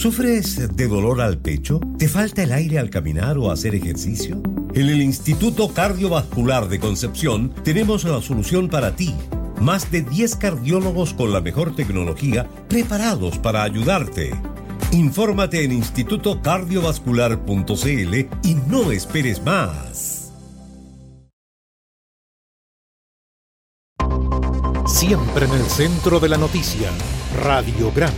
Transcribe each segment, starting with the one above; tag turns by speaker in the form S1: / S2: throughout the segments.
S1: ¿Sufres de dolor al pecho? ¿Te falta el aire al caminar o hacer ejercicio? En el Instituto Cardiovascular de Concepción tenemos la solución para ti. Más de 10 cardiólogos con la mejor tecnología preparados para ayudarte. Infórmate en institutocardiovascular.cl y no esperes más.
S2: Siempre en el centro de la noticia, Radiograma.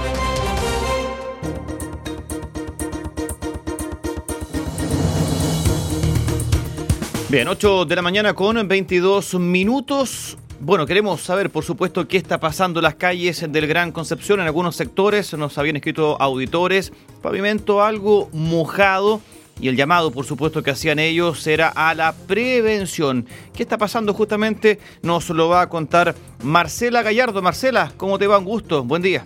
S3: Bien, 8 de la mañana con 22 minutos. Bueno, queremos saber, por supuesto, qué está pasando en las calles del Gran Concepción. En algunos sectores nos habían escrito auditores, pavimento algo mojado. Y el llamado, por supuesto, que hacían ellos era a la prevención. ¿Qué está pasando justamente? Nos lo va a contar Marcela Gallardo. Marcela, ¿cómo te va? Un gusto. Buen día.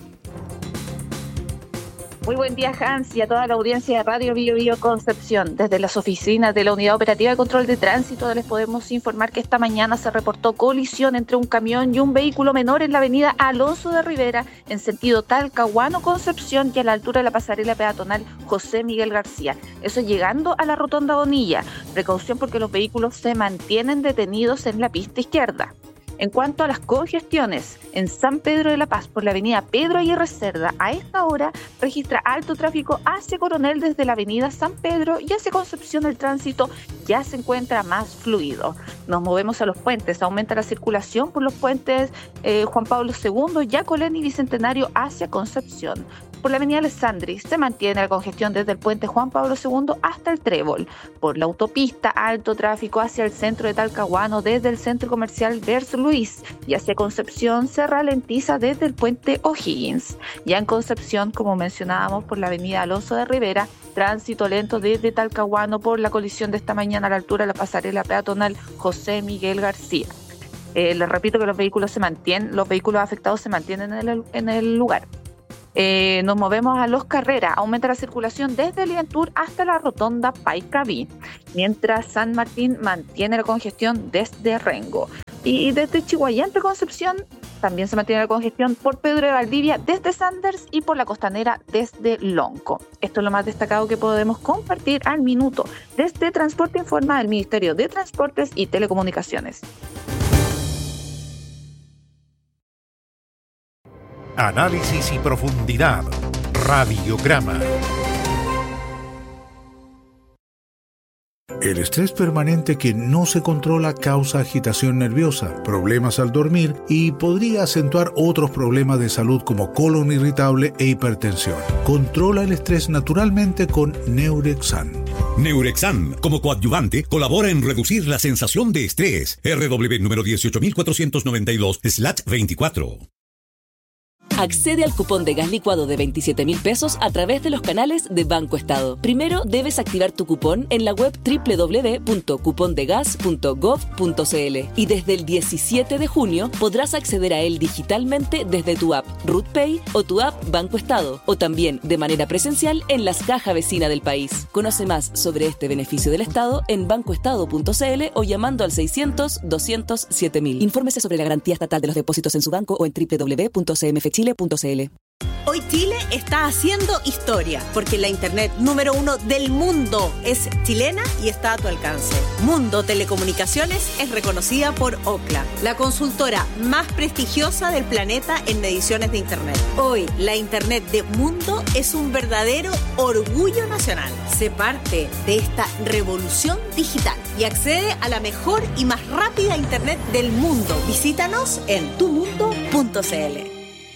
S4: Muy buen día, Hans, y a toda la audiencia de Radio Bio Bio Concepción. Desde las oficinas de la Unidad Operativa de Control de Tránsito les podemos informar que esta mañana se reportó colisión entre un camión y un vehículo menor en la avenida Alonso de Rivera, en sentido Talcahuano-Concepción y a la altura de la pasarela peatonal José Miguel García. Eso llegando a la rotonda Bonilla. Precaución porque los vehículos se mantienen detenidos en la pista izquierda. En cuanto a las congestiones, en San Pedro de la Paz por la avenida Pedro Aguirre Cerda, a esta hora registra alto tráfico hacia Coronel desde la avenida San Pedro y hacia Concepción el tránsito ya se encuentra más fluido. Nos movemos a los puentes, aumenta la circulación por los puentes Juan Pablo II, Yacolén y Bicentenario hacia Concepción. Por la avenida Alessandri se mantiene la congestión desde el puente Juan Pablo II hasta el Trébol. Por la autopista, alto tráfico hacia el centro de Talcahuano desde el centro comercial Vers Luis y hacia Concepción se ralentiza desde el puente O'Higgins. Ya en Concepción, como mencionábamos, por la avenida Alonso de Rivera, tránsito lento desde Talcahuano por la colisión de esta mañana a la altura de la pasarela peatonal José Miguel García. Les repito que los vehículos afectados se mantienen en el lugar. Nos movemos a Los Carreras, aumenta la circulación desde Lientur hasta la rotonda Paicaví, mientras San Martín mantiene la congestión desde Rengo. Y desde Chihuayante, Concepción, también se mantiene la congestión por Pedro de Valdivia desde Sanders y por la Costanera desde Lonco. Esto es lo más destacado que podemos compartir al minuto desde Transporte Informa del Ministerio de Transportes y Telecomunicaciones.
S2: Análisis y profundidad. Radiograma. El estrés permanente que no se controla causa agitación nerviosa, problemas al dormir y podría acentuar otros problemas de salud como colon irritable e hipertensión. Controla el estrés naturalmente con Neurexan.
S5: Neurexan, como coadyuvante, colabora en reducir la sensación de estrés. RW número 18492/24.
S6: Accede al cupón de gas licuado de 27.000 pesos a través de los canales de Banco Estado. Primero debes activar tu cupón en la web www.cupondegas.gov.cl y desde el 17 de junio podrás acceder a él digitalmente desde tu app RutPay o tu app Banco Estado o también de manera presencial en las cajas vecinas del país. Conoce más sobre este beneficio del Estado en bancoestado.cl o llamando al 600-200-7000. Infórmese sobre la garantía estatal de los depósitos en su banco o en www.cmfchile.cl.
S7: Hoy Chile está haciendo historia porque la internet número 1 del mundo es chilena y está a tu alcance. Mundo Telecomunicaciones es reconocida por Ookla, la consultora más prestigiosa del planeta en mediciones de internet. Hoy la internet de Mundo es un verdadero orgullo nacional. Sé parte de esta revolución digital y accede a la mejor y más rápida internet del mundo. Visítanos en tumundo.cl.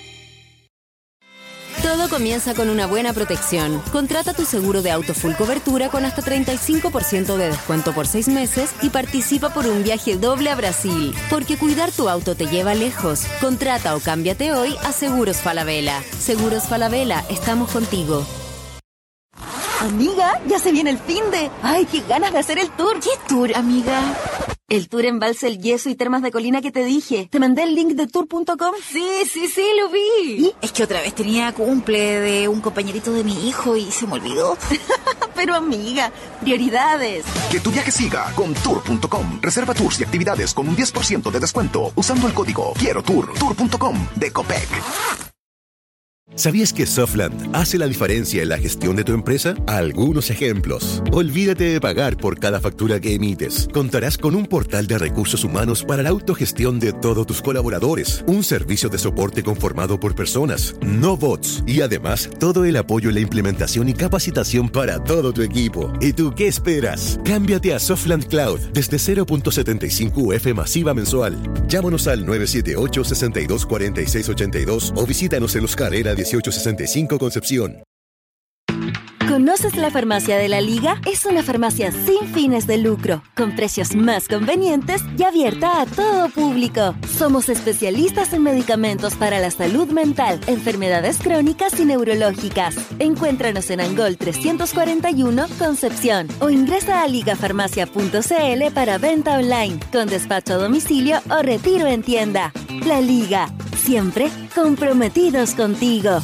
S8: Todo comienza con una buena protección. Contrata tu seguro de auto full cobertura con hasta 35% de descuento por 6 meses y participa por un viaje doble a Brasil. Porque cuidar tu auto te lleva lejos. Contrata o cámbiate hoy a Seguros Falabella. Seguros Falabella, estamos contigo.
S9: Amiga, ya se viene el finde. Ay, qué ganas de hacer el tour.
S8: ¿Qué tour, amiga?
S9: El tour Embalse El Yeso y Termas de Colina que te dije. ¿Te mandé el link de tour.com?
S8: Sí, lo vi.
S9: ¿Y?
S8: Es que otra vez tenía cumple de un compañerito de mi hijo y se me olvidó.
S9: Pero amiga, prioridades.
S10: Que tu viaje siga con tour.com. Reserva tours y actividades con un 10% de descuento usando el código Quiero Tour. Tour.com de Copec.
S11: ¿Sabías que Softland hace la diferencia en la gestión de tu empresa? Algunos ejemplos. Olvídate de pagar por cada factura que emites. Contarás con un portal de recursos humanos para la autogestión de todos tus colaboradores. Un servicio de soporte conformado por personas, no bots. Y además, todo el apoyo en la implementación y capacitación para todo tu equipo. ¿Y tú qué esperas? Cámbiate a Softland Cloud desde 0.75 UF masiva mensual. Llámanos al 978-624682 o visítanos en Los Carrera 1865 Concepción.
S9: ¿Conoces la Farmacia de la Liga? Es una farmacia sin fines de lucro, con precios más convenientes y abierta a todo público. Somos especialistas en medicamentos para la salud mental, enfermedades crónicas y neurológicas. Encuéntranos en Angol 341, Concepción, o ingresa a ligafarmacia.cl para venta online, con despacho a domicilio o retiro en tienda. La Liga, siempre comprometidos contigo.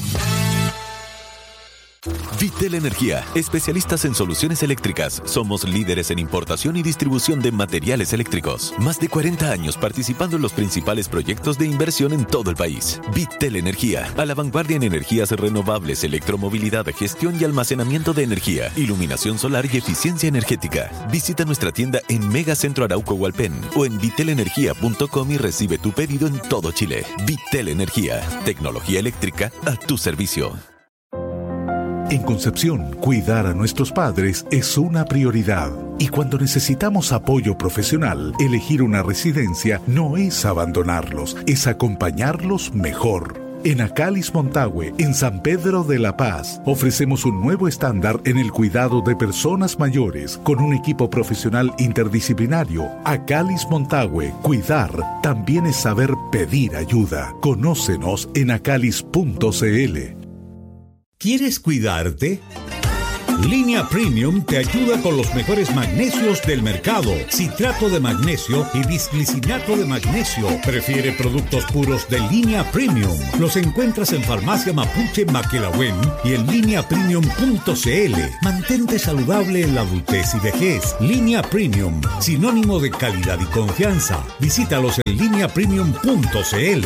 S12: Vitel Energía, especialistas en soluciones eléctricas. Somos líderes en importación y distribución de materiales eléctricos. Más de 40 años participando en los principales proyectos de inversión en todo el país. Vitel Energía, a la vanguardia en energías renovables, electromovilidad, gestión y almacenamiento de energía, iluminación solar y eficiencia energética. Visita nuestra tienda en Megacentro Arauco Hualpén o en vitelenergia.com y recibe tu pedido en todo Chile. Vitel Energía, tecnología eléctrica a tu servicio.
S2: En Concepción, cuidar a nuestros padres es una prioridad. Y cuando necesitamos apoyo profesional, elegir una residencia no es abandonarlos, es acompañarlos mejor. En Acalis Montague, en San Pedro de la Paz, ofrecemos un nuevo estándar en el cuidado de personas mayores con un equipo profesional interdisciplinario. Acalis Montague, cuidar también es saber pedir ayuda. Conócenos en acalis.cl.
S1: ¿Quieres cuidarte? Línea Premium te ayuda con los mejores magnesios del mercado. Citrato de magnesio y bisglicinato de magnesio. Prefiere productos puros de Línea Premium. Los encuentras en Farmacia Mapuche Maquelahuen y en lineapremium.cl. Mantente saludable en la adultez y vejez. Línea Premium, sinónimo de calidad y confianza. Visítalos en lineapremium.cl.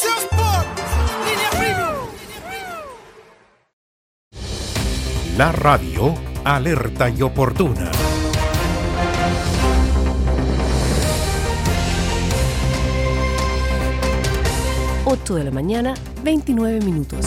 S13: La radio alerta y oportuna.
S14: 8 de la mañana, 29 minutos.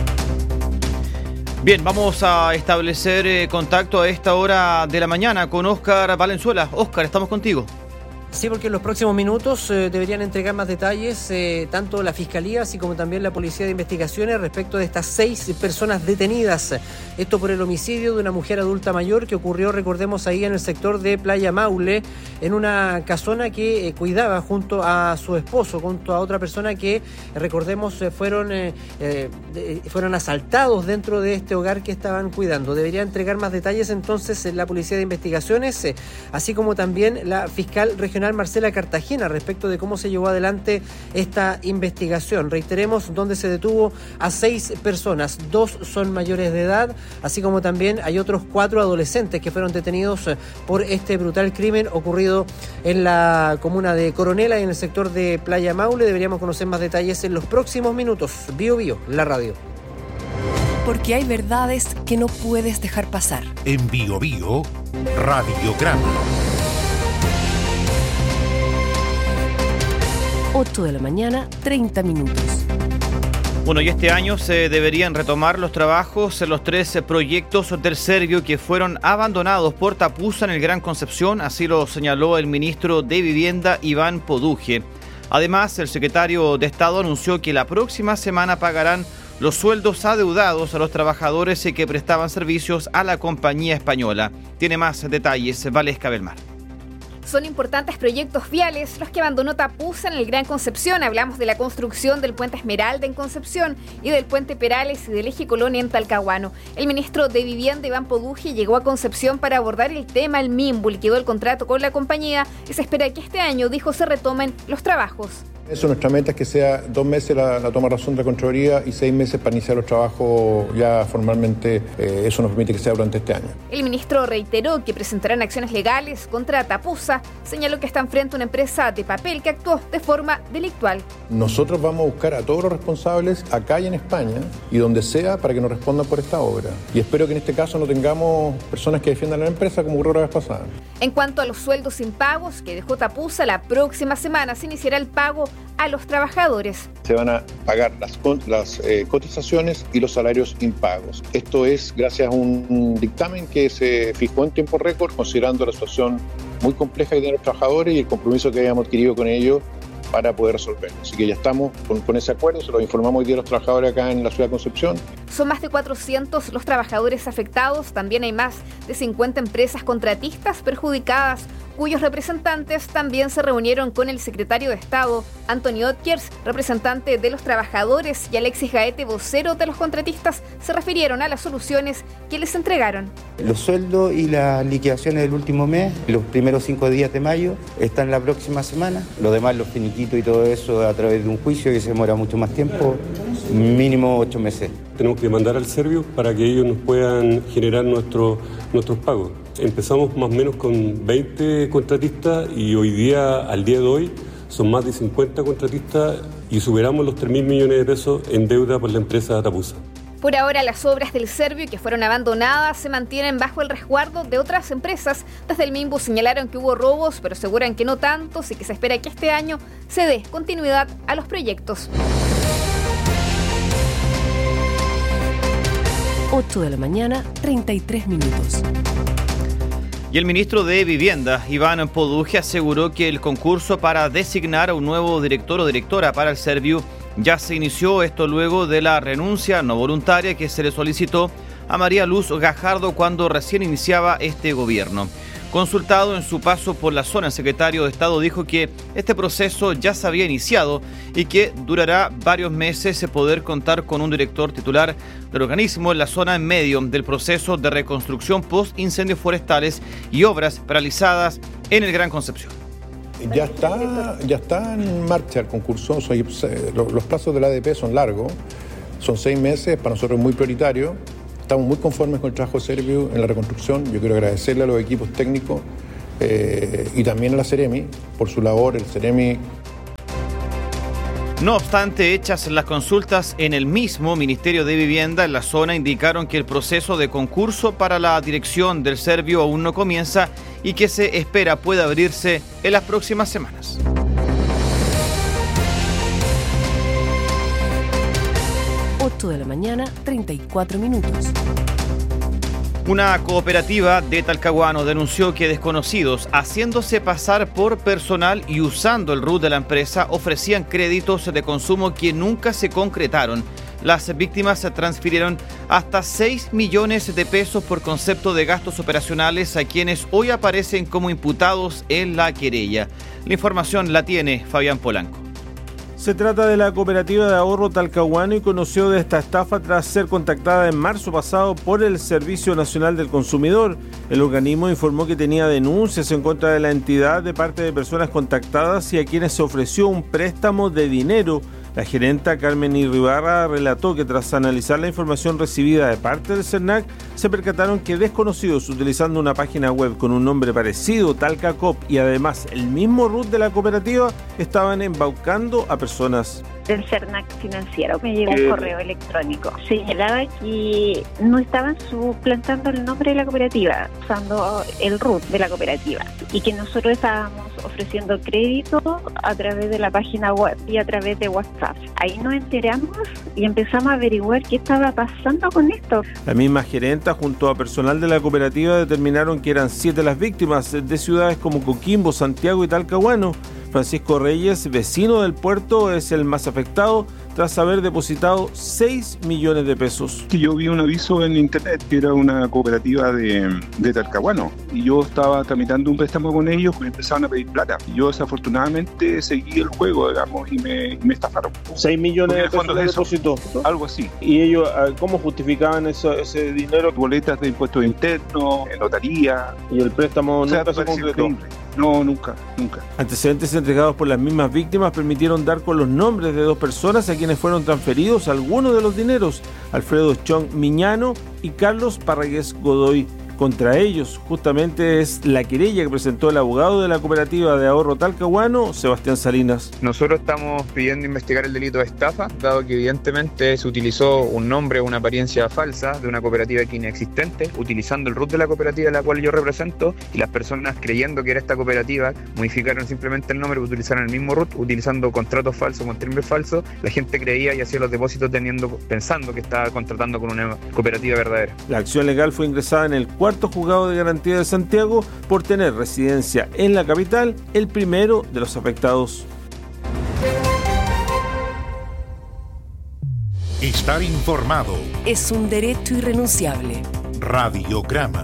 S3: Bien, vamos a establecer contacto a esta hora de la mañana con Óscar Valenzuela. Óscar, estamos contigo.
S15: Sí, porque en los próximos minutos deberían entregar más detalles tanto la Fiscalía así como también la Policía de Investigaciones respecto de estas 6 personas detenidas. Esto por el homicidio de una mujer adulta mayor que ocurrió, recordemos, ahí en el sector de Playa Maule, en una casona que cuidaba junto a su esposo, junto a otra persona que, recordemos, fueron asaltados dentro de este hogar que estaban cuidando. Debería entregar más detalles entonces la Policía de Investigaciones, así como también la Fiscal Regional Marcela Cartagena respecto de cómo se llevó adelante esta investigación. Reiteremos, donde se detuvo a 6 personas, 2 son mayores de edad, así como también hay otros 4 adolescentes que fueron detenidos por este brutal crimen ocurrido en la comuna de Coronela y en el sector de Playa Maule. Deberíamos conocer más detalles en los próximos minutos. Bio Bio, la radio.
S14: Porque hay verdades que no puedes dejar pasar.
S13: En Bio Bio, Radiograma.
S14: 8 de la mañana, 30 minutos.
S3: Bueno, y este año se deberían retomar los trabajos en los 3 proyectos del Servio que fueron abandonados por Tapusa en el Gran Concepción, así lo señaló el ministro de Vivienda, Iván Poduje. Además, el secretario de Estado anunció que la próxima semana pagarán los sueldos adeudados a los trabajadores que prestaban servicios a la compañía española. Tiene más detalles Valesca Belmar.
S16: Son importantes proyectos viales los que abandonó Tapusa en el Gran Concepción. Hablamos de la construcción del puente Esmeralda en Concepción y del puente Perales y del eje Colonia en Talcahuano. El ministro de Vivienda, Iván Poduje, llegó a Concepción para abordar el tema. El MIMBU liquidó el contrato con la compañía y se espera que este año, dijo, se retomen los trabajos.
S17: Eso, nuestra meta es que sea 2 meses la toma de razón de la Contraloría y 6 meses para iniciar los trabajos ya formalmente. Eso nos permite que sea durante este año.
S16: El ministro reiteró que presentarán acciones legales contra Tapusa. Señaló que están frente a una empresa de papel que actuó de forma delictual.
S17: Nosotros vamos a buscar a todos los responsables acá y en España y donde sea para que nos respondan por esta obra. Y espero que en este caso no tengamos personas que defiendan a la empresa como ocurrió la vez pasada.
S16: En cuanto a los sueldos impagos que dejó Tapusa, la próxima semana se iniciará el pago a los trabajadores.
S17: Se van a pagar las cotizaciones y los salarios impagos. Esto es gracias a un dictamen que se fijó en tiempo récord, considerando la situación muy compleja que tienen los trabajadores y el compromiso que habíamos adquirido con ellos para poder resolverlo. Así que ya estamos con ese acuerdo, se lo informamos hoy día a los trabajadores acá en la ciudad de Concepción.
S16: Son más de 400 los trabajadores afectados, también hay más de 50 empresas contratistas perjudicadas, cuyos representantes también se reunieron con el secretario de Estado, Antonio Otkers, representante de los trabajadores, y Alexis Gaete, vocero de los contratistas, se refirieron a las soluciones que les entregaron.
S18: Los sueldos y las liquidaciones del último mes, los primeros 5 días de mayo, están la próxima semana. Lo demás, los finiquitos y todo eso, a través de un juicio que se demora mucho más tiempo, mínimo 8 meses.
S19: Tenemos que mandar al Servio para que ellos nos puedan generar nuestros pagos. Empezamos más o menos con 20 contratistas y al día de hoy, son más de 50 contratistas y superamos los 3.000 millones de pesos en deuda por la empresa Tapusa.
S16: Por ahora, las obras del Servio que fueron abandonadas se mantienen bajo el resguardo de otras empresas. Desde el MIMBU señalaron que hubo robos, pero aseguran que no tantos y que se espera que este año se dé continuidad a los proyectos.
S14: 8 de la mañana, 33 minutos.
S3: Y el ministro de Vivienda, Iván Poduje, aseguró que el concurso para designar a un nuevo director o directora para el Serviu ya se inició, esto luego de la renuncia no voluntaria que se le solicitó a María Luz Gajardo cuando recién iniciaba este gobierno. Consultado en su paso por la zona, el secretario de Estado dijo que este proceso ya se había iniciado y que durará varios meses poder contar con un director titular del organismo en la zona en medio del proceso de reconstrucción post incendios forestales y obras paralizadas en el Gran Concepción.
S17: Ya está en marcha el concurso. Los plazos del ADP son largos, son 6 meses, para nosotros es muy prioritario. Estamos muy conformes con el trabajo de Serviu en la reconstrucción. Yo quiero agradecerle a los equipos técnicos y también a la Ceremi por su labor. El Ceremi.
S3: No obstante, hechas las consultas en el mismo Ministerio de Vivienda en la zona, indicaron que el proceso de concurso para la dirección del Serviu aún no comienza y que se espera pueda abrirse en las próximas semanas.
S14: De la mañana, 34 minutos.
S3: Una cooperativa de Talcahuano denunció que desconocidos, haciéndose pasar por personal y usando el RUT de la empresa, ofrecían créditos de consumo que nunca se concretaron. Las víctimas se transfirieron hasta 6 millones de pesos por concepto de gastos operacionales a quienes hoy aparecen como imputados en la querella. La información la tiene Fabián Polanco.
S20: Se trata de la cooperativa de ahorro Talcahuano y conoció de esta estafa tras ser contactada en marzo pasado por el Servicio Nacional del Consumidor. El organismo informó que tenía denuncias en contra de la entidad de parte de personas contactadas y a quienes se ofreció un préstamo de dinero. La gerenta Carmen Irribarra relató que tras analizar la información recibida de parte del CERNAC, se percataron que desconocidos utilizando una página web con un nombre parecido, Talcacop, y además el mismo RUT de la cooperativa, estaban embaucando a personas.
S21: Del CERNAC financiero me llegó un correo electrónico. Señalaba que no estaban suplantando el nombre de la cooperativa, usando el RUT de la cooperativa, y que nosotros estábamos ofreciendo crédito a través de la página web y a través de WhatsApp. Ahí nos enteramos y empezamos a averiguar qué estaba pasando con esto.
S20: La misma gerenta junto a personal de la cooperativa determinaron que eran 7 las víctimas de ciudades como Coquimbo, Santiago y Talcahuano. Francisco Reyes, vecino del puerto, es el más afectado tras haber depositado 6 millones de pesos.
S22: Yo vi un aviso en internet que era una cooperativa de Talcahuano y yo estaba tramitando un préstamo con ellos, me empezaron a pedir plata. Yo desafortunadamente seguí el juego, digamos, y me estafaron.
S20: 6 millones de pesos de depósito.
S22: Algo así.
S20: ¿Y ellos cómo justificaban ese dinero?
S22: Boletas de impuestos internos, notaría.
S20: ¿Y el préstamo nunca se concretó?
S22: No, nunca.
S20: Antecedentes entregados por las mismas víctimas permitieron dar con los nombres de 2 personas a quienes fueron transferidos algunos de los dineros: Alfredo Chong Miñano y Carlos Parragués Godoy. Contra ellos, justamente, es la querella que presentó el abogado de la Cooperativa de Ahorro Talcahuano, Sebastián Salinas.
S4: Nosotros estamos pidiendo investigar el delito de estafa, dado que evidentemente se utilizó un nombre o una apariencia falsa de una cooperativa que inexistente, utilizando el RUT de la cooperativa a la cual yo represento, y las personas, creyendo que era esta cooperativa, modificaron simplemente el nombre, utilizaron el mismo RUT, utilizando contratos falsos con timbre falso. La gente creía y hacía los depósitos pensando que estaba contratando con una cooperativa verdadera.
S20: La acción legal fue ingresada en el cuarto juzgado de garantía de Santiago por tener residencia en la capital el primero de los afectados.
S13: Estar informado
S14: es un derecho irrenunciable.
S13: Radiograma.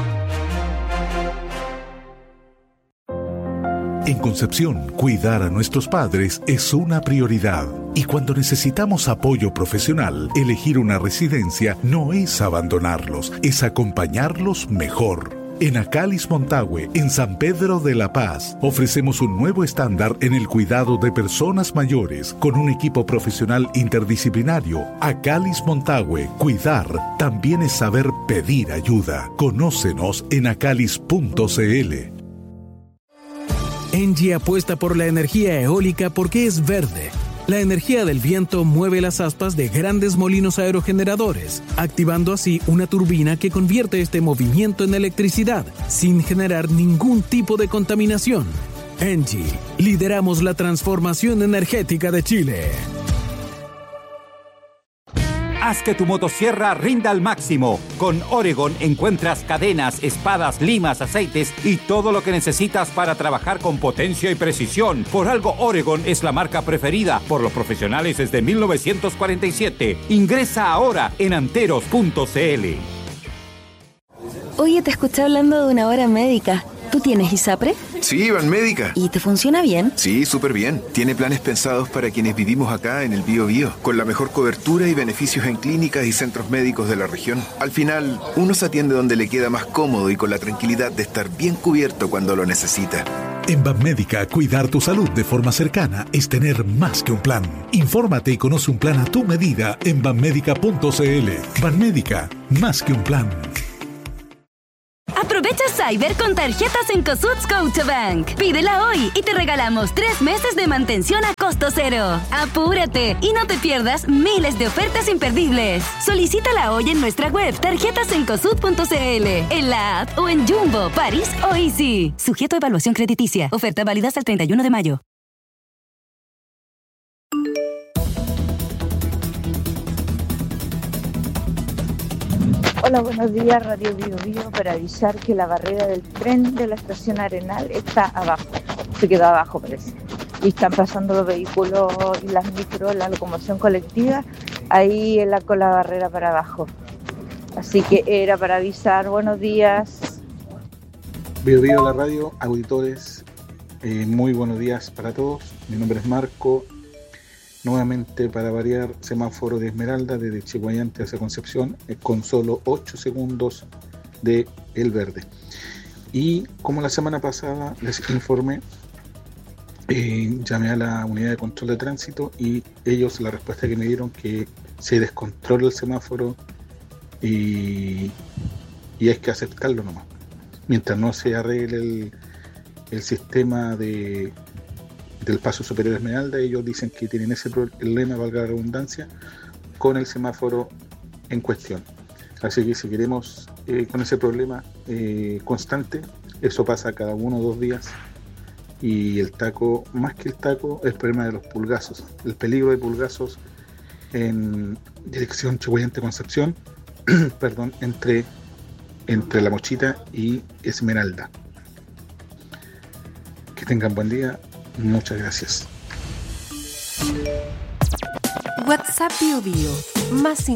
S2: En Concepción, cuidar a nuestros padres es una prioridad. Y cuando necesitamos apoyo profesional, elegir una residencia no es abandonarlos, es acompañarlos mejor. En Acalis Montague, en San Pedro de la Paz, ofrecemos un nuevo estándar en el cuidado de personas mayores con un equipo profesional interdisciplinario. Acalis Montague, cuidar también es saber pedir ayuda. Conócenos en acalis.cl.
S5: Engie apuesta por la energía eólica porque es verde. La energía del viento mueve las aspas de grandes molinos aerogeneradores, activando así una turbina que convierte este movimiento en electricidad, sin generar ningún tipo de contaminación. Engie, lideramos la transformación energética de Chile.
S23: Haz que tu motosierra rinda al máximo. Con Oregon encuentras cadenas, espadas, limas, aceites y todo lo que necesitas para trabajar con potencia y precisión. Por algo Oregon es la marca preferida por los profesionales desde 1947. Ingresa ahora en anteros.cl.
S9: Oye, te escuché hablando de una hora médica. ¿Tú tienes ISAPRE?
S24: Sí, Banmédica.
S9: ¿Y te funciona bien?
S24: Sí, súper bien. Tiene planes pensados para quienes vivimos acá en el Biobío, con la mejor cobertura y beneficios en clínicas y centros médicos de la región. Al final, uno se atiende donde le queda más cómodo y con la tranquilidad de estar bien cubierto cuando lo necesita.
S2: En Banmédica, cuidar tu salud de forma cercana es tener más que un plan. Infórmate y conoce un plan a tu medida en banmédica.cl. Banmédica, más que un plan.
S8: Aprovecha Cyber con tarjetas en Cosud Scotiabank. Pídela hoy y te regalamos 3 meses de mantención a costo cero. ¡Apúrate! Y no te pierdas miles de ofertas imperdibles. Solicítala hoy en nuestra web tarjetasencosud.cl, en la app o en Jumbo, París o Easy. Sujeto a evaluación crediticia. Oferta válida hasta el 31 de mayo.
S25: Hola, buenos días, Radio Biobío, para avisar que la barrera del tren de la estación Arenal está abajo, se quedó abajo parece, y están pasando los vehículos y las micros, la locomoción colectiva, ahí con la barrera para abajo, así que era para avisar. Buenos días.
S22: Biobío, la radio, auditores, muy buenos días para todos, mi nombre es Marco. Nuevamente, para variar, semáforo de Esmeralda desde Chiguayante hacia Concepción con solo 8 segundos de el verde. Y como la semana pasada les informé, llamé a la unidad de control de tránsito y ellos la respuesta que me dieron que se descontrola el semáforo y hay que aceptarlo nomás. Mientras no se arregle el sistema del paso superior Esmeralda, ellos dicen que tienen ese problema, valga la redundancia, con el semáforo en cuestión. Así que si queremos con ese problema constante, eso pasa cada 1 o 2 días, y el taco, más que el taco, el problema de los pulgazos, el peligro de pulgazos en dirección Chiguayante-Concepción, perdón, entre La Mochita y Esmeralda. Que tengan buen día. Muchas gracias.
S14: WhatsApp Biobío más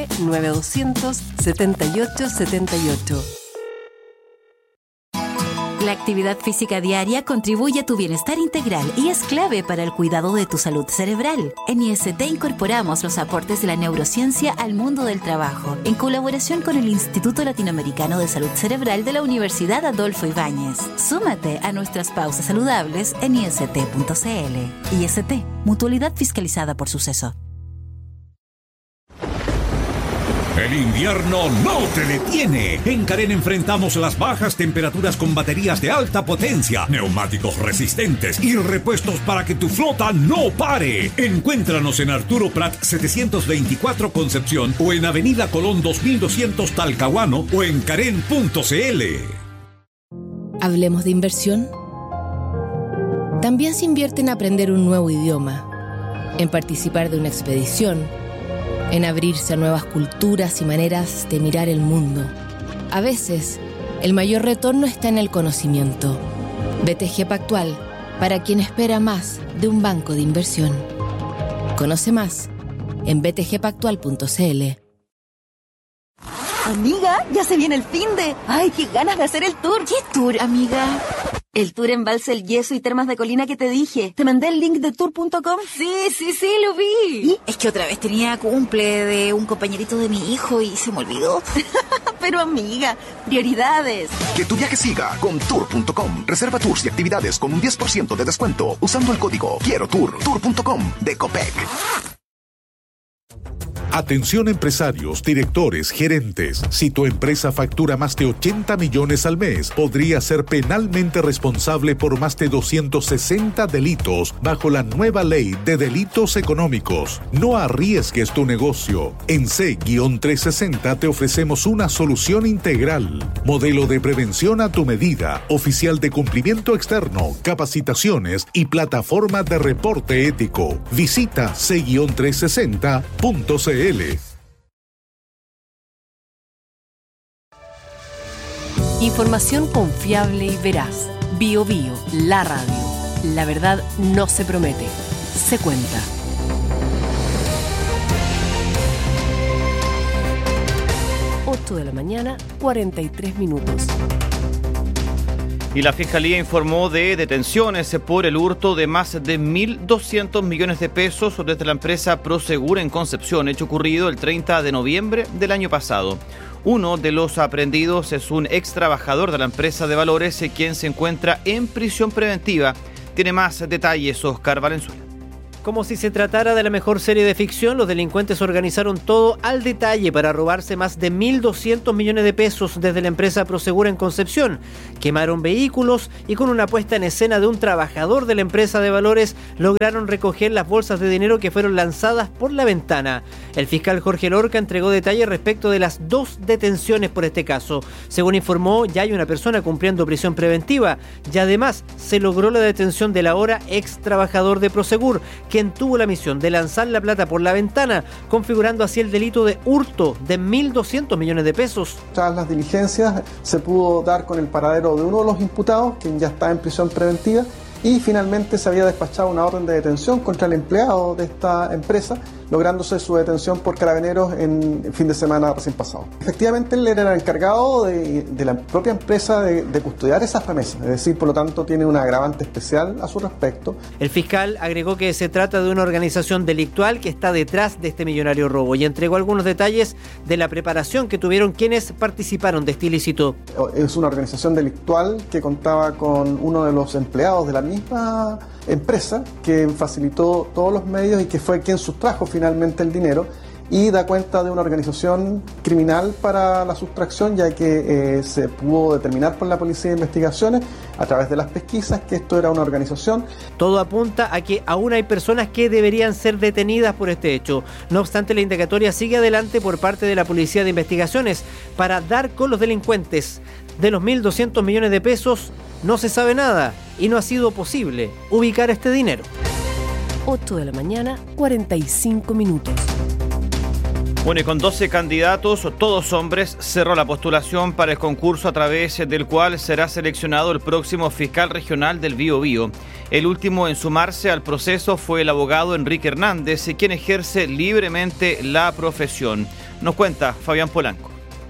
S14: 569-9200-7878.
S6: La actividad física diaria contribuye a tu bienestar integral y es clave para el cuidado de tu salud cerebral. En IST incorporamos los aportes de la neurociencia al mundo del trabajo, en colaboración con el Instituto Latinoamericano de Salud Cerebral de la Universidad Adolfo Ibáñez. Súmate a nuestras pausas saludables en ist.cl. IST, mutualidad fiscalizada por Suceso.
S7: El invierno no te detiene. En Carén enfrentamos las bajas temperaturas con baterías de alta potencia, neumáticos resistentes y repuestos para que tu flota no pare. Encuéntranos en Arturo Prat 724 Concepción o en Avenida Colón 2200 Talcahuano o en Carén.cl.
S10: Hablemos de inversión. También se invierte en aprender un nuevo idioma, en participar de una expedición, en abrirse a nuevas culturas y maneras de mirar el mundo. A veces, el mayor retorno está en el conocimiento. BTG Pactual, para quien espera más de un banco de inversión. Conoce más en btgpactual.cl.
S9: Amiga, ya se viene el finde. Ay, qué ganas de hacer el tour.
S8: ¿Qué tour, amiga?
S9: El tour Embalse El Yeso y Termas de Colina que te dije. ¿Te mandé el link de tour.com?
S8: Sí, lo vi. ¿Y? Es que otra vez tenía cumple de un compañerito de mi hijo y se me olvidó.
S9: Pero amiga, prioridades.
S11: Que tu viaje siga con tour.com. Reserva tours y actividades con un 10% de descuento usando el código Quiero Tour. Tour.com de Copec.
S2: Atención empresarios, directores, gerentes. Si tu empresa factura más de 80 millones al mes, podría ser penalmente responsable por más de 260 delitos bajo la nueva ley de delitos económicos. No arriesgues tu negocio. En C-360 te ofrecemos una solución integral. Modelo de prevención a tu medida, oficial de cumplimiento externo, capacitaciones y plataforma de reporte ético. Visita C-360.cl.
S14: Información confiable y veraz. BioBio, la radio. La verdad no se promete, se cuenta. De la mañana, 43 minutos.
S3: Y la Fiscalía informó de detenciones por el hurto de más de 1.200 millones de pesos desde la empresa Prosegur en Concepción, hecho ocurrido el 30 de noviembre del año pasado. Uno de los aprehendidos es un ex trabajador de la empresa de valores, quien se encuentra en prisión preventiva. Tiene más detalles Oscar Valenzuela.
S15: Como si se tratara de la mejor serie de ficción, los delincuentes organizaron todo al detalle para robarse más de 1.200 millones de pesos desde la empresa Prosegur en Concepción. Quemaron vehículos y con una puesta en escena de un trabajador de la empresa de valores lograron recoger las bolsas de dinero que fueron lanzadas por la ventana. El fiscal Jorge Lorca entregó detalles respecto de las 2 detenciones por este caso. Según informó, ya hay una persona cumpliendo prisión preventiva y además se logró la detención del ahora ex trabajador de Prosegur, quien tuvo la misión de lanzar la plata por la ventana, configurando así el delito de hurto de 1.200 millones de pesos.
S12: Tras las diligencias se pudo dar con el paradero de uno de los imputados, quien ya está en prisión preventiva, y finalmente se había despachado una orden de detención contra el empleado de esta empresa, lográndose su detención por Carabineros en fin de semana recién pasado. Efectivamente, él era el encargado de la propia empresa de custodiar esas remesas, es decir, por lo tanto tiene un agravante especial a su respecto.
S15: El fiscal agregó que se trata de una organización delictual que está detrás de este millonario robo y entregó algunos detalles de la preparación que tuvieron quienes participaron de este ilícito.
S12: Es una organización delictual que contaba con uno de los empleados de la misma empresa que facilitó todos los medios y que fue quien sustrajo finalmente el dinero, y da cuenta de una organización criminal para la sustracción, ya que se pudo determinar por la Policía de Investigaciones a través de las pesquisas que esto era una organización.
S15: Todo apunta a que aún hay personas que deberían ser detenidas por este hecho. No obstante, la indagatoria sigue adelante por parte de la Policía de Investigaciones para dar con los delincuentes. De los 1.200 millones de pesos no se sabe nada y no ha sido posible ubicar este dinero.
S14: 8 de la mañana, 45 minutos.
S3: Bueno, y con 12 candidatos, todos hombres, cerró la postulación para el concurso a través del cual será seleccionado el próximo fiscal regional del Biobío. El último en sumarse al proceso fue el abogado Enrique Hernández, quien ejerce libremente la profesión. Nos cuenta Fabián Polanco.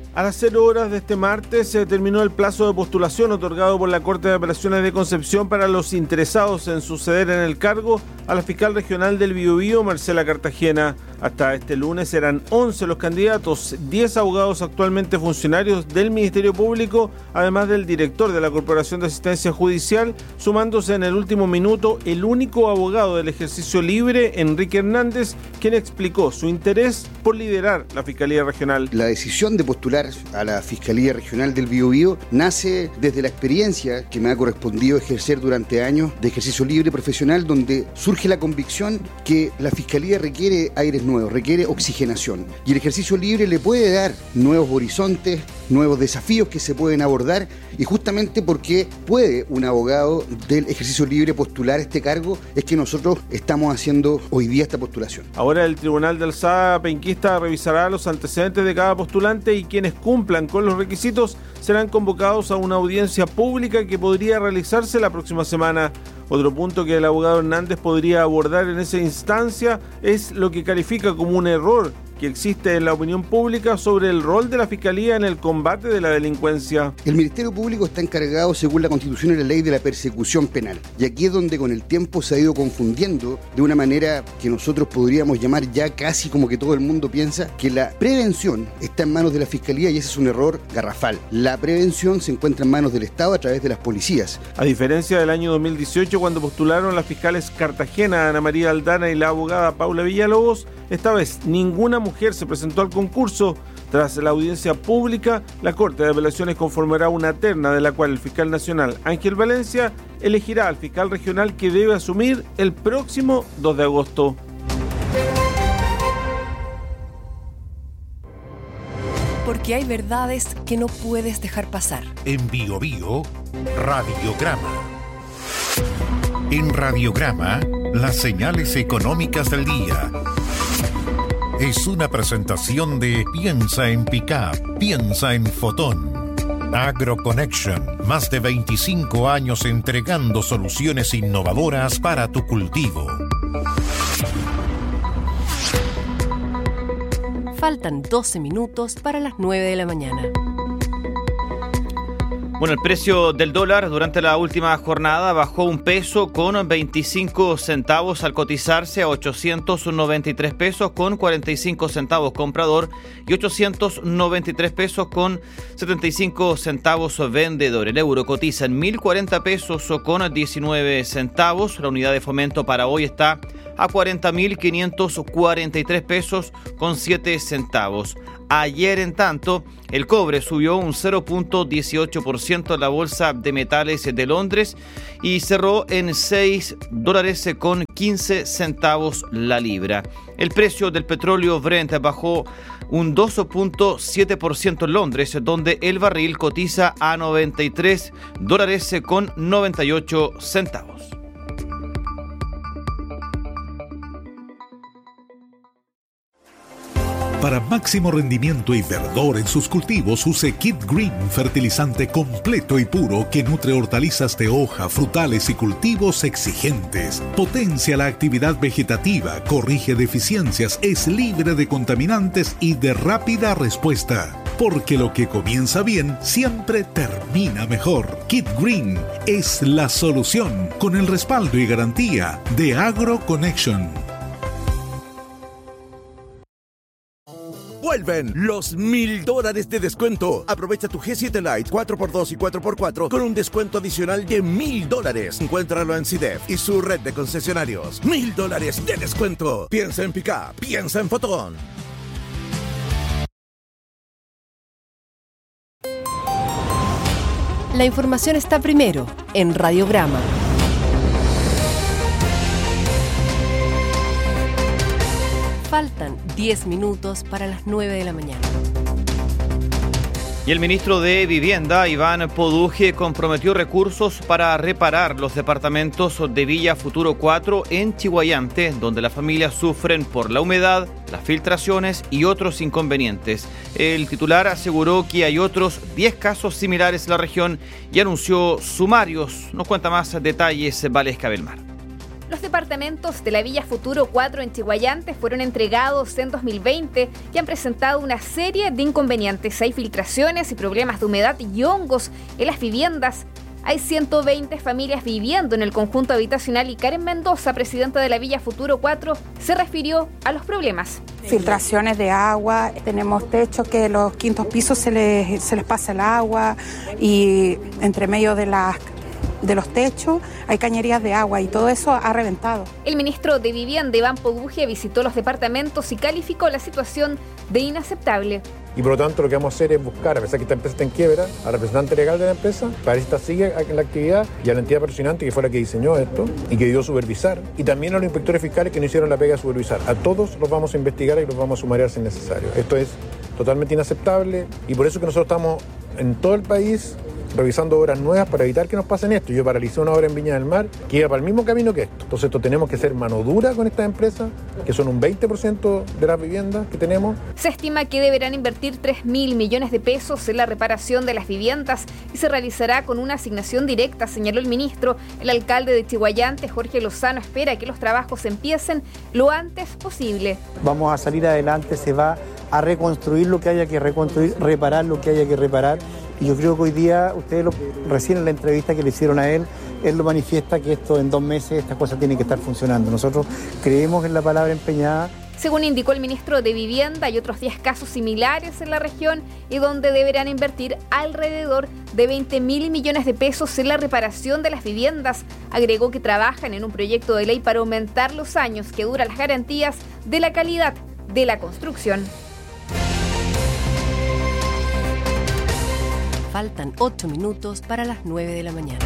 S20: A las 0 horas de este martes se terminó el plazo de postulación otorgado por la Corte de Apelaciones de Concepción para los interesados en suceder en el cargo a la fiscal regional del Biobío, Marcela Cartagena. Hasta este lunes eran 11 los candidatos, 10 abogados actualmente funcionarios del Ministerio Público, además del director de la Corporación de Asistencia Judicial, sumándose en el último minuto el único abogado del ejercicio libre, Enrique Hernández, quien explicó su interés por liderar la Fiscalía Regional.
S1: La decisión de postular a la Fiscalía Regional del Biobío nace desde la experiencia que me ha correspondido ejercer durante años de ejercicio libre profesional, donde surge la convicción que la Fiscalía requiere aires nuevos, requiere oxigenación, y el ejercicio libre le puede dar nuevos horizontes, nuevos desafíos que se pueden abordar, y justamente porque puede un abogado del ejercicio libre postular este cargo es que nosotros estamos haciendo hoy día esta postulación.
S20: Ahora el Tribunal de Alzada penquista revisará los antecedentes de cada postulante y quienes cumplan con los requisitos serán convocados a una audiencia pública que podría realizarse la próxima semana. Otro punto que el abogado Hernández podría abordar en esa instancia es lo que califica como un error que existe en la opinión pública sobre el rol de la Fiscalía en el combate de la delincuencia.
S1: El Ministerio Público está encargado, según la Constitución y la ley, de la persecución penal. Y aquí es donde con el tiempo se ha ido confundiendo de una manera que nosotros podríamos llamar ya casi como que todo el mundo piensa que la prevención está en manos de la Fiscalía, y ese es un error garrafal. La prevención se encuentra en manos del Estado a través de las policías.
S20: A diferencia del año 2018, cuando postularon las fiscales Cartagena, Ana María Aldana y la abogada Paula Villalobos, esta vez ninguna mujer se presentó al concurso. Tras la audiencia pública, la Corte de Apelaciones conformará una terna de la cual el fiscal nacional Ángel Valencia elegirá al fiscal regional que debe asumir el próximo 2 de agosto.
S14: Porque hay verdades que no puedes dejar pasar.
S13: En Biobío, Radiograma. En Radiograma, las señales económicas del día. Es una presentación de Piensa en Pickup, piensa en Fotón. AgroConnection, más de 25 años entregando soluciones innovadoras para tu cultivo.
S14: Faltan 12 minutos para las 9 de la mañana.
S3: Bueno, el precio del dólar durante la última jornada bajó 1 peso con 25 centavos al cotizarse a 893 pesos con 45 centavos comprador y 893 pesos con 75 centavos vendedor. El euro cotiza en 1.040 pesos con 19 centavos. La unidad de fomento para hoy está a 40.543 pesos con 7 centavos. Ayer, en tanto, el cobre subió un 0.18% en la Bolsa de Metales de Londres y cerró en $6 con 15 centavos la libra. El precio del petróleo Brent bajó un 2.7% en Londres, donde el barril cotiza a $93 con 98 centavos.
S2: Para máximo rendimiento y verdor en sus cultivos, use Kit Green, fertilizante completo y puro que nutre hortalizas de hoja, frutales y cultivos exigentes. Potencia la actividad vegetativa, corrige deficiencias, es libre de contaminantes y de rápida respuesta. Porque lo que comienza bien siempre termina mejor. Kit Green es la solución, con el respaldo y garantía de AgroConnection.
S16: Vuelven los $1,000 de descuento. Aprovecha tu G7 Lite 4x2 y 4x4 con un descuento adicional de $1,000. Encuéntralo en CIDEF y su red de concesionarios. $1,000 de descuento. Piensa en Pickup, piensa en Fotón.
S14: La información está primero en Radiograma. Faltan 10 minutos para las 9 de la mañana.
S3: Y el ministro de Vivienda, Iván Poduje, comprometió recursos para reparar los departamentos de Villa Futuro 4 en Chihuayante, donde las familias sufren por la humedad, las filtraciones y otros inconvenientes. El titular aseguró que hay otros 10 casos similares en la región y anunció sumarios. Nos cuenta más detalles Valesca Belmar.
S4: Los departamentos de la Villa Futuro 4 en Chiguayante fueron entregados en 2020 y han presentado una serie de inconvenientes. Hay filtraciones y problemas de humedad y hongos en las viviendas. Hay 120 familias viviendo en el conjunto habitacional y Karen Mendoza, presidenta de la Villa Futuro 4, se refirió a los problemas.
S17: Filtraciones de agua, tenemos techos que los quintos pisos se les pasa el agua y entre medio de los techos hay cañerías de agua y todo eso ha reventado.
S4: El ministro de Vivienda, Iván Podbugia, visitó los departamentos y calificó la situación de inaceptable.
S18: Y por lo tanto lo que vamos a hacer es buscar, a pesar que esta empresa está en quiebra, al representante legal de la empresa, para que esta siga en la actividad, y a la entidad patrocinante que fue la que diseñó esto y que dio a supervisar, y también a los inspectores fiscales que no hicieron la pega de supervisar. A todos los vamos a investigar y los vamos a sumariar si es necesario. Esto es totalmente inaceptable y por eso que nosotros estamos en todo el país revisando obras nuevas para evitar que nos pasen esto. Yo paralicé una obra en Viña del Mar que iba para el mismo camino que esto. Entonces esto tenemos que ser mano dura con estas empresas, que son un 20% de las viviendas que tenemos.
S4: Se estima que deberán invertir 3.000 millones de pesos en la reparación de las viviendas y se realizará con una asignación directa, señaló el ministro. El alcalde de Chiguayante, Jorge Lozano, espera que los trabajos empiecen lo antes posible.
S19: Vamos a salir adelante, se va a reconstruir lo que haya que reconstruir, reparar lo que haya que reparar. Y yo creo que hoy día, ustedes recién en la entrevista que le hicieron a él lo manifiesta que esto en 2 meses, estas cosas tienen que estar funcionando. Nosotros creemos en la palabra empeñada.
S4: Según indicó el ministro de Vivienda, hay otros 10 casos similares en la región y donde deberán invertir alrededor de 20.000 millones de pesos en la reparación de las viviendas. Agregó que trabajan en un proyecto de ley para aumentar los años que duran las garantías de la calidad de la construcción.
S14: Faltan 8 minutos para las 9 de la mañana.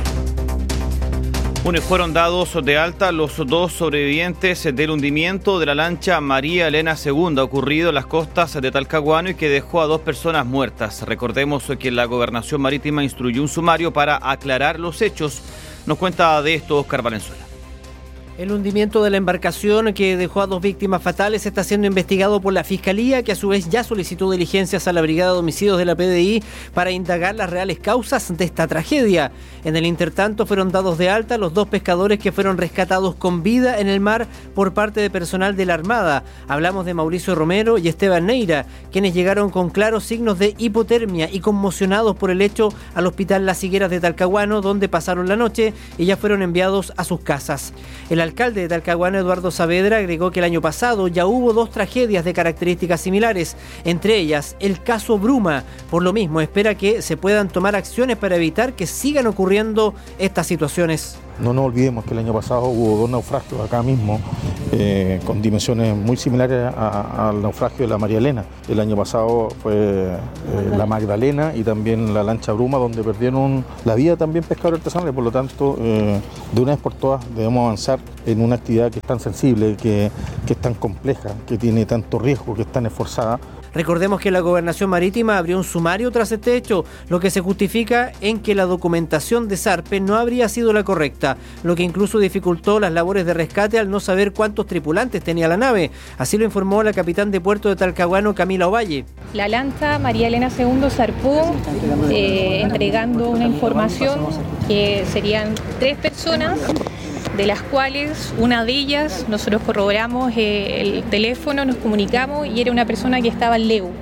S3: Fueron dados de alta los 2 sobrevivientes del hundimiento de la lancha María Elena II, ocurrido en las costas de Talcahuano y que dejó a 2 personas muertas. Recordemos que la Gobernación Marítima instruyó un sumario para aclarar los hechos. Nos cuenta de esto Oscar Valenzuela.
S15: El hundimiento de la embarcación que dejó a 2 víctimas fatales está siendo investigado por la Fiscalía, que a su vez ya solicitó diligencias a la Brigada de Homicidios de la PDI para indagar las reales causas de esta tragedia. En el intertanto fueron dados de alta los 2 pescadores que fueron rescatados con vida en el mar por parte de personal de la Armada. Hablamos de Mauricio Romero y Esteban Neira, quienes llegaron con claros signos de hipotermia y conmocionados por el hecho al Hospital Las Higueras de Talcahuano, donde pasaron la noche y ya fueron enviados a sus casas. El alcalde de Talcahuano, Eduardo Saavedra, agregó que el año pasado ya hubo 2 tragedias de características similares, entre ellas el caso Bruma. Por lo mismo, espera que se puedan tomar acciones para evitar que sigan ocurriendo estas situaciones.
S21: No nos olvidemos que el año pasado hubo 2 naufragios acá mismo, con dimensiones muy similares al naufragio de la María Elena. El año pasado fue la Magdalena y también la lancha Bruma, donde perdieron la vida también pescadores artesanales. Por lo tanto, de una vez por todas debemos avanzar en una actividad que es tan sensible, que es tan compleja, que tiene tanto riesgo, que es tan esforzada.
S15: Recordemos que la Gobernación Marítima abrió un sumario tras este hecho, lo que se justifica en que la documentación de Sarpe no habría sido la correcta, lo que incluso dificultó las labores de rescate al no saber cuántos tripulantes tenía la nave. Así lo informó la capitán de puerto de Talcahuano, Camila Ovalle.
S26: La lancha María Elena II zarpó entregando una información que serían 3 personas, de las cuales una de ellas nosotros corroboramos el teléfono, nos comunicamos y era una persona que estaba en Leu.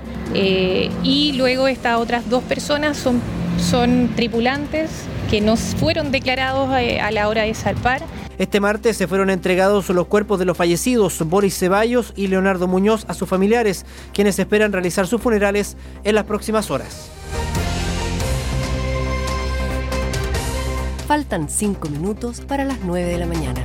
S26: Y luego estas otras 2 personas son tripulantes que no fueron declarados a la hora de zarpar.
S15: Este martes se fueron entregados los cuerpos de los fallecidos, Boris Ceballos y Leonardo Muñoz, a sus familiares, quienes esperan realizar sus funerales en las próximas horas.
S14: Faltan 5 minutos para las 9 de la mañana.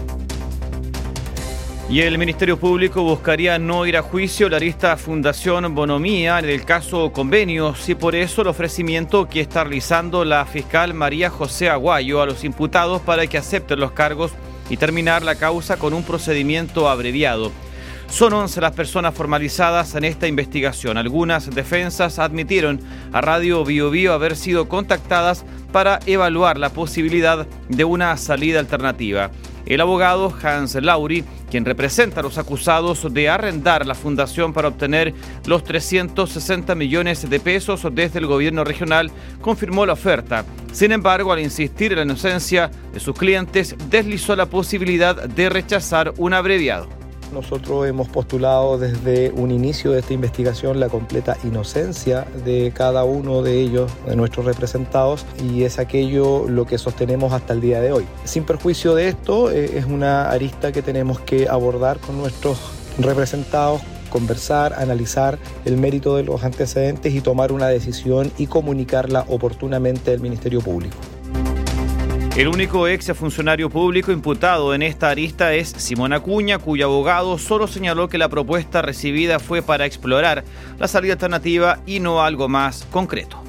S3: Y el Ministerio Público buscaría no ir a juicio la arista Fundación Bonomía en el caso Convenios y por eso el ofrecimiento que está realizando la fiscal María José Aguayo a los imputados para que acepten los cargos y terminar la causa con un procedimiento abreviado. Son 11 las personas formalizadas en esta investigación. Algunas defensas admitieron a Radio Bio Bio haber sido contactadas para evaluar la posibilidad de una salida alternativa. El abogado Hans Lauri quien representa a los acusados de arrendar la fundación para obtener los 360 millones de pesos desde el gobierno regional, confirmó la oferta. Sin embargo, al insistir en la inocencia de sus clientes, deslizó la posibilidad de rechazar un abreviado.
S5: Nosotros hemos postulado desde un inicio de esta investigación la completa inocencia de cada uno de ellos, de nuestros representados, y es aquello lo que sostenemos hasta el día de hoy. Sin perjuicio de esto, es una arista que tenemos que abordar con nuestros representados, conversar, analizar el mérito de los antecedentes y tomar una decisión y comunicarla oportunamente al Ministerio Público.
S3: El único ex funcionario público imputado en esta arista es Simón Acuña, cuyo abogado solo señaló que la propuesta recibida fue para explorar la salida alternativa y no algo más concreto.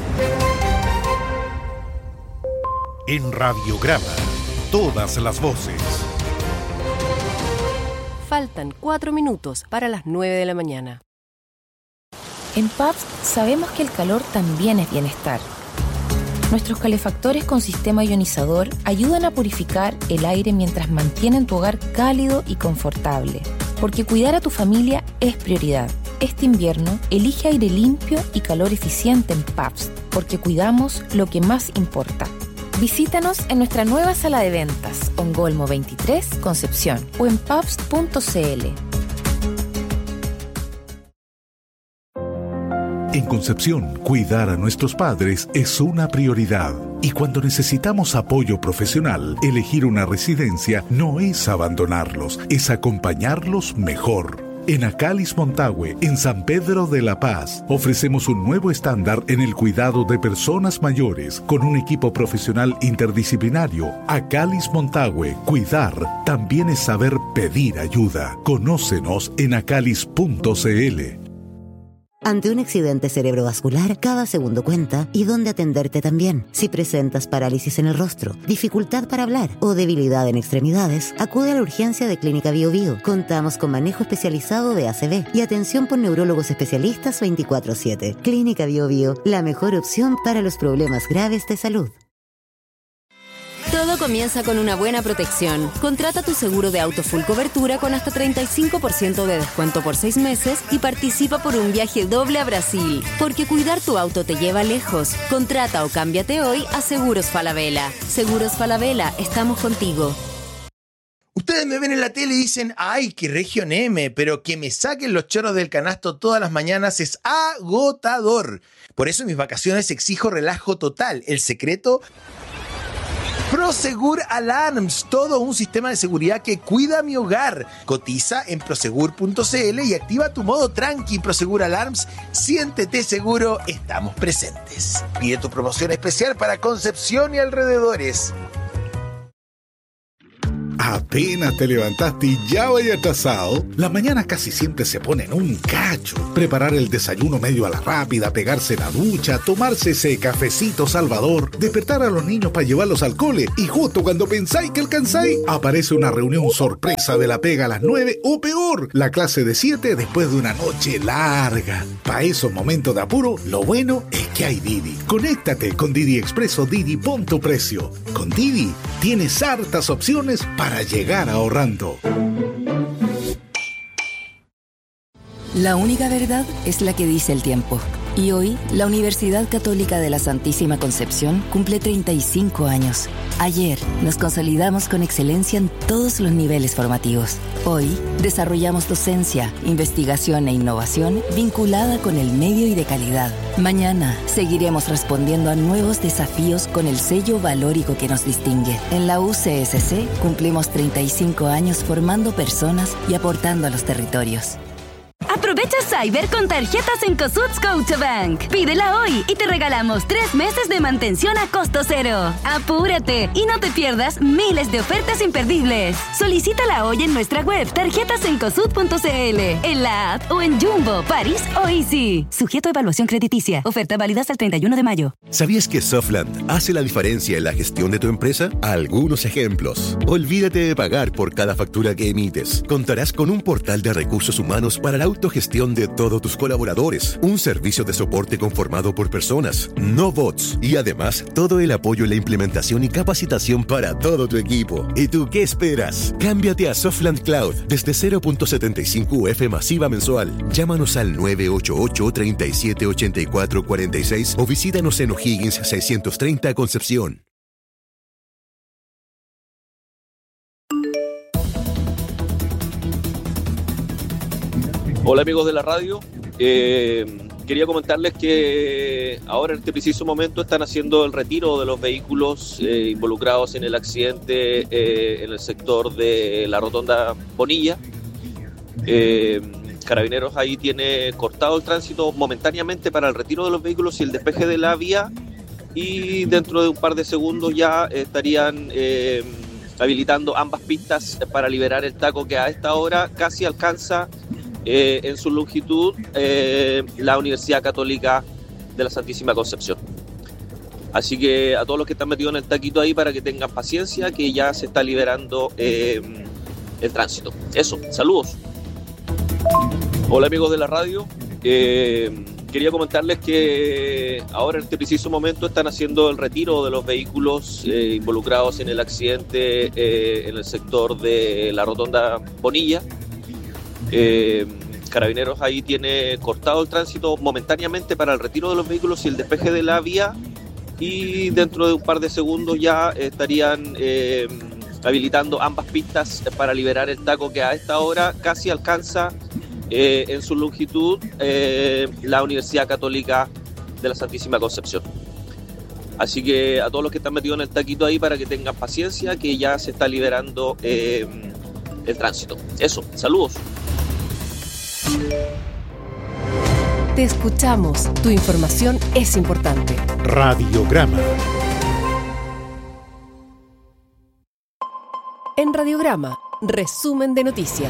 S13: En Radiograma, todas las voces.
S14: Faltan 4 minutos para las 9 de la mañana.
S6: En Pabst sabemos que el calor también es bienestar. Nuestros calefactores con sistema ionizador ayudan a purificar el aire mientras mantienen tu hogar cálido y confortable. Porque cuidar a tu familia es prioridad. Este invierno, elige aire limpio y calor eficiente en Pabst, porque cuidamos lo que más importa. Visítanos en nuestra nueva sala de ventas, Ongolmo 23, Concepción, o en pabst.cl.
S2: En Concepción, cuidar a nuestros padres es una prioridad. Y cuando necesitamos apoyo profesional, elegir una residencia no es abandonarlos, es acompañarlos mejor. En Acalis Montague, en San Pedro de la Paz, ofrecemos un nuevo estándar en el cuidado de personas mayores con un equipo profesional interdisciplinario. Acalis Montague, cuidar también es saber pedir ayuda. Conócenos en acalis.cl.
S22: Ante un accidente cerebrovascular, cada segundo cuenta y dónde atenderte también. Si presentas parálisis en el rostro, dificultad para hablar o debilidad en extremidades, acude a la urgencia de Clínica Bio Bio. Contamos con manejo especializado de ACV y atención por neurólogos especialistas 24/7. Clínica Bio Bio, la mejor opción para los problemas graves de salud.
S8: Todo comienza con una buena protección. Contrata tu seguro de auto full cobertura con hasta 35% de descuento por 6 meses y participa por un viaje doble a Brasil. Porque cuidar tu auto te lleva lejos. Contrata o cámbiate hoy a Seguros Falabella. Seguros Falabella, estamos contigo.
S23: Ustedes me ven en la tele y dicen, ¡ay, qué Región M! Pero que me saquen los chorros del canasto todas las mañanas es agotador. Por eso en mis vacaciones exijo relajo total. El secreto... Prosegur Alarms, todo un sistema de seguridad que cuida mi hogar. Cotiza en prosegur.cl y activa tu modo tranqui. Prosegur Alarms, siéntete seguro, estamos presentes. Pide tu promoción especial para Concepción y alrededores.
S2: Apenas te levantaste y ya vaya atrasado. Las mañanas casi siempre se ponen un cacho. Preparar el desayuno medio a la rápida, pegarse la ducha, tomarse ese cafecito salvador, despertar a los niños para llevarlos al cole y justo cuando pensáis que alcanzáis, aparece una reunión sorpresa de la pega a las 9 o peor, la clase de 7 después de una noche larga. Para esos momentos de apuro, lo bueno es que hay Didi. Conéctate con Didi Expreso Didi, pon tu precio. Con Didi tienes hartas opciones para llegar ahorrando.
S6: La única verdad es la que dice el tiempo. Y hoy, la Universidad Católica de la Santísima Concepción cumple 35 años. Ayer, nos consolidamos con excelencia en todos los niveles formativos. Hoy, desarrollamos docencia, investigación e innovación vinculada con el medio y de calidad. Mañana, seguiremos respondiendo a nuevos desafíos con el sello valórico que nos distingue. En la UCSC, cumplimos 35 años formando personas y aportando a los territorios.
S9: Aprovecha Cyber con tarjetas en Cosud Scotiabank. Pídela hoy y te regalamos 3 meses de mantención a costo cero. ¡Apúrate! Y no te pierdas miles de ofertas imperdibles. Solicítala hoy en nuestra web tarjetasencosud.cl, en la app o en Jumbo, París o Easy. Sujeto a evaluación crediticia. Oferta válida hasta el 31 de mayo.
S24: ¿Sabías que Softland hace la diferencia en la gestión de tu empresa? Algunos ejemplos. Olvídate de pagar por cada factura que emites. Contarás con un portal de recursos humanos para la autogestión de de todos tus colaboradores, un servicio de soporte conformado por personas, no bots, y además todo el apoyo en la implementación y capacitación para todo tu equipo. ¿Y tú qué esperas? Cámbiate a Softland Cloud desde 0.75 UF masiva mensual. Llámanos al 988-378446 o visítanos en O'Higgins 630 Concepción.
S1: Hola amigos de la radio, quería comentarles que ahora en este preciso momento están haciendo el retiro de los vehículos involucrados en el accidente en el sector de la rotonda Bonilla. Carabineros ahí tiene cortado el tránsito momentáneamente para el retiro de los vehículos y el despeje de la vía, y dentro de un par de segundos ya estarían habilitando ambas pistas para liberar el taco que a esta hora casi alcanza en su longitud la Universidad Católica de la Santísima Concepción. Así que a todos los que están metidos en el taquito ahí, para que tengan paciencia, que ya se está liberando el tránsito. Eso, saludos. Hola amigos de la radio, quería comentarles que ahora en este preciso momento están haciendo el retiro de los vehículos involucrados en el accidente en el sector de la rotonda Bonilla. Carabineros ahí tiene cortado el tránsito momentáneamente para el retiro de los vehículos y el despeje de la vía, y dentro de un par de segundos ya estarían habilitando ambas pistas para liberar el taco que a esta hora casi alcanza en su longitud la Universidad Católica de la Santísima Concepción. Así que a todos los que están metidos en el taquito ahí, para que tengan paciencia, que ya se está liberando el tránsito. Eso, saludos.
S14: Te escuchamos. Tu información es importante.
S13: Radiograma.
S14: En Radiograma, resumen de noticias.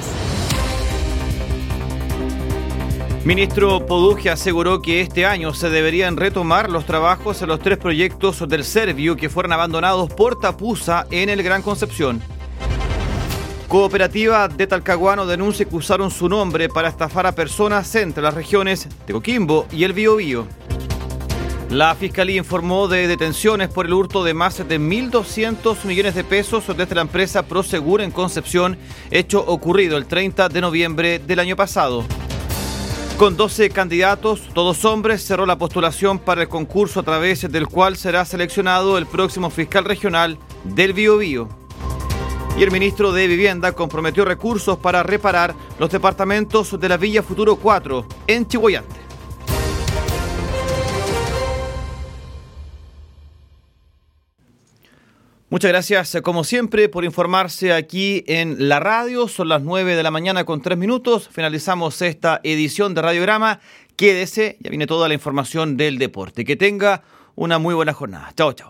S3: Ministro Poduje aseguró que este año se deberían retomar los trabajos en los 3 proyectos del Serviu que fueron abandonados por Tapusa en el Gran Concepción. Cooperativa de Talcahuano denuncia que usaron su nombre para estafar a personas entre las regiones de Coquimbo y el Biobío. La Fiscalía informó de detenciones por el hurto de más de 1.200 millones de pesos desde la empresa Prosegur en Concepción, hecho ocurrido el 30 de noviembre del año pasado. Con 12 candidatos, todos hombres, cerró la postulación para el concurso a través del cual será seleccionado el próximo fiscal regional del Biobío. Y el ministro de Vivienda comprometió recursos para reparar los departamentos de la Villa Futuro 4 en Chihuayante. Muchas gracias, como siempre, por informarse aquí en la radio. Son las 9 de la mañana con 3 minutos. Finalizamos esta edición de Radiograma. Quédese, ya viene toda la información del deporte. Que tenga una muy buena jornada. Chao, chao.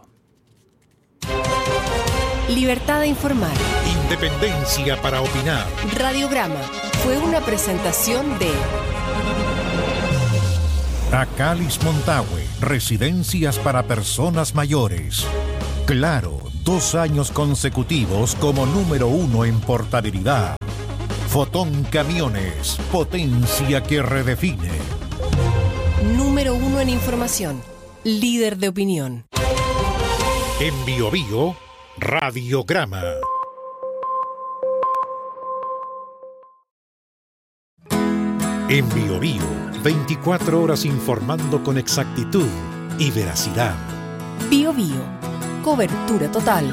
S14: Libertad de informar.
S13: Independencia para opinar.
S14: Radiograma fue una presentación de
S13: Acalis Montague, residencias para personas mayores. Claro, 2 años consecutivos como número 1 en portabilidad. Fotón Camiones, potencia que redefine.
S14: Número 1 en información, líder de opinión.
S13: En Biobío, Radiograma. En Biobío, 24 horas informando con exactitud y veracidad.
S14: Biobío, cobertura total.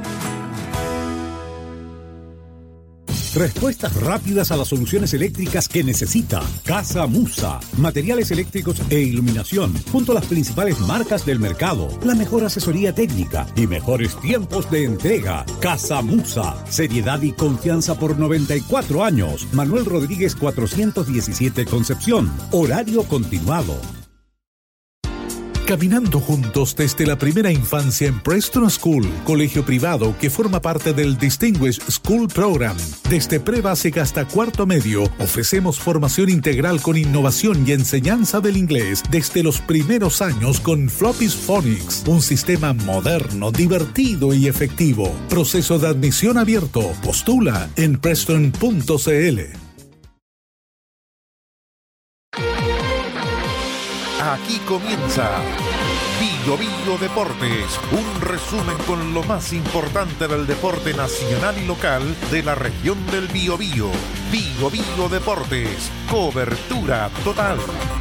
S7: Respuestas rápidas a las soluciones eléctricas que necesita. Casa Musa. Materiales eléctricos e iluminación, junto a las principales marcas del mercado. La mejor asesoría técnica y mejores tiempos de entrega. Casa Musa. Seriedad y confianza por 94 años. Manuel Rodríguez 417 Concepción. Horario continuado.
S2: Caminando juntos desde la primera infancia en Preston School, colegio privado que forma parte del Distinguished School Program. Desde pre-básica hasta cuarto medio, ofrecemos formación integral con innovación y enseñanza del inglés desde los primeros años con Floppy's Phonics, un sistema moderno, divertido y efectivo. Proceso de admisión abierto. Postula en preston.cl.
S13: Aquí comienza Bío Bío Deportes, un resumen con lo más importante del deporte nacional y local de la región del Biobío. Bío Bío Deportes, cobertura total.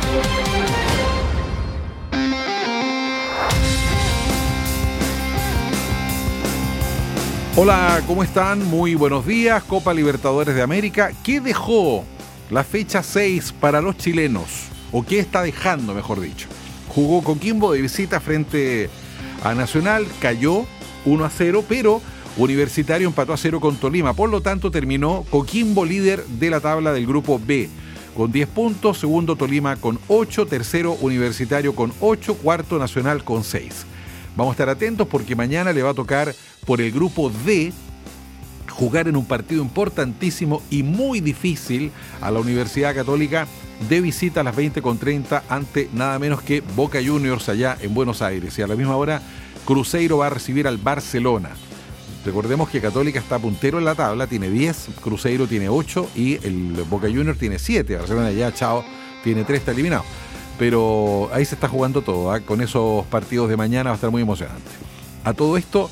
S10: Hola, ¿cómo están? Muy buenos días. Copa Libertadores de América. ¿Qué dejó la fecha 6 para los chilenos? ¿O qué está dejando, mejor dicho? Jugó Coquimbo de visita frente a Nacional, cayó 1-0, pero Universitario empató a 0 con Tolima. Por lo tanto, terminó Coquimbo líder de la tabla del grupo B, con 10 puntos, segundo Tolima con 8, tercero Universitario con 8, cuarto Nacional con 6. Vamos a estar atentos porque mañana le va a tocar por el grupo D jugar en un partido importantísimo y muy difícil a la Universidad Católica de visita a las 20:30 ante nada menos que Boca Juniors allá en Buenos Aires. Y a la misma hora Cruzeiro va a recibir al Barcelona. Recordemos que Católica está puntero en la tabla, tiene 10, Cruzeiro tiene 8 y el Boca Juniors tiene 7. Barcelona ya, chao, tiene 3, está eliminado. Pero ahí se está jugando todo, ¿eh? Con esos partidos de mañana va a estar muy emocionante. A todo esto,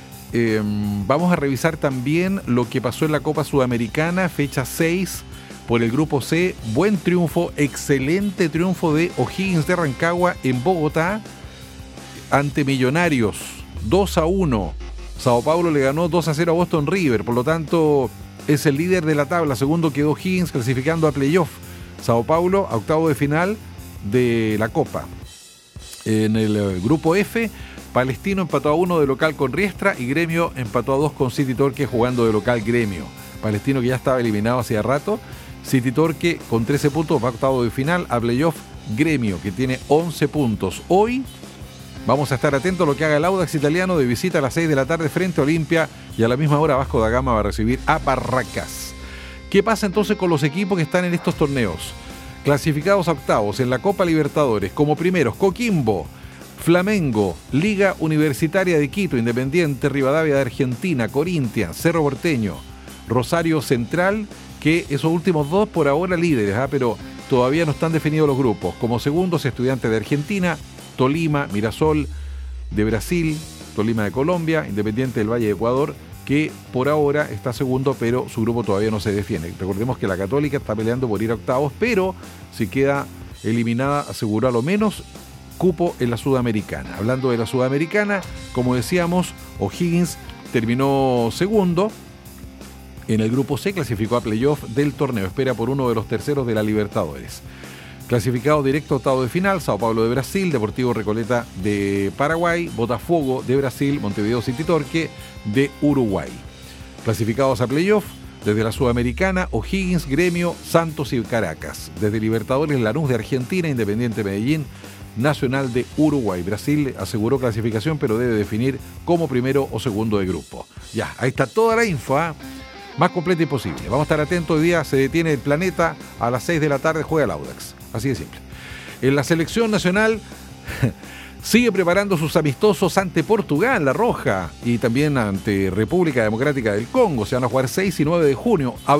S10: vamos a revisar también lo que pasó en la Copa Sudamericana, fecha 6 por el grupo C. Buen triunfo, excelente triunfo de O'Higgins de Rancagua en Bogotá ante Millonarios, 2-1. Sao Paulo le ganó 2-0 a Boston River, por lo tanto es el líder de la tabla. Segundo quedó O'Higgins clasificando a playoff. Sao Paulo a octavo de final de la Copa. En el grupo F, Palestino empató a 1 de local con Riestra y Gremio empató a 2 con City Torque jugando de local Gremio. Palestino que ya estaba eliminado hacía rato. City Torque con 13 puntos va a octavo de final, a playoff Gremio que tiene 11 puntos. Hoy vamos a estar atentos a lo que haga el Audax Italiano de visita a las 6 de la tarde frente a Olimpia y a la misma hora Vasco da Gama va a recibir a Barracas. ¿Qué pasa entonces con los equipos que están en estos torneos? Clasificados a octavos en la Copa Libertadores como primeros Coquimbo, Flamengo, Liga Universitaria de Quito, Independiente Rivadavia de Argentina, Corinthians, Cerro Porteño, Rosario Central, que esos últimos dos por ahora líderes, pero todavía no están definidos los grupos. Como segundos, Estudiantes de Argentina, Tolima, Mirasol de Brasil, Tolima de Colombia, Independiente del Valle de Ecuador, que por ahora está segundo, pero su grupo todavía no se define. Recordemos que la Católica está peleando por ir a octavos, pero si queda eliminada, aseguró a lo menos cupo en la Sudamericana. Hablando de la Sudamericana, como decíamos, O'Higgins terminó segundo. En el grupo C clasificó a playoff del torneo. Espera por uno de los terceros de la Libertadores. Clasificado directo a octavo de final, Sao Paulo de Brasil, Deportivo Recoleta de Paraguay, Botafogo de Brasil, Montevideo City Torque de Uruguay. Clasificados a playoff desde la Sudamericana, O'Higgins, Gremio, Santos y Caracas. Desde Libertadores, Lanús de Argentina, Independiente Medellín, Nacional de Uruguay. Brasil aseguró clasificación, pero debe definir como primero o segundo de grupo. Ya, ahí está toda la info, más completa imposible. Vamos a estar atentos. Hoy día se detiene el Planeta a las 6 de la tarde, juega el Audax. Así de simple. En la selección nacional sigue preparando sus amistosos ante Portugal, La Roja, y también ante República Democrática del Congo. Se van a jugar 6 y 9 de junio.